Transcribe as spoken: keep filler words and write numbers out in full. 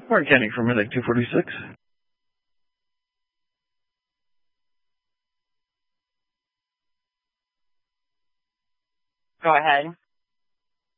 Mark Kenny from Medic two forty-six. Go ahead.